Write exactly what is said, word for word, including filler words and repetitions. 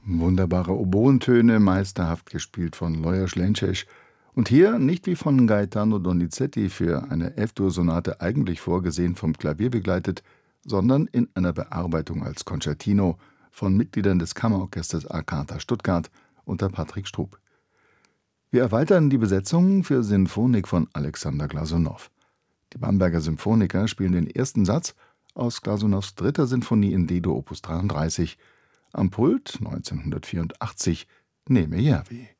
Wunderbare Oboentöne, meisterhaft gespielt von Lajos Lences. Und hier, nicht wie von Gaetano Donizetti für eine F-Dur-Sonate eigentlich vorgesehen vom Klavier begleitet, sondern in einer Bearbeitung als Concertino von Mitgliedern des Kammerorchesters Arcata Stuttgart unter Patrick Strub. Wir erweitern die Besetzung für Sinfonik von Alexander Glasunow. Die Bamberger Symphoniker spielen den ersten Satz aus Glasunows dritter Sinfonie in D-Dur Opus dreiunddreißig. Am Pult neunzehnhundertvierundachtzig Neme Järvi.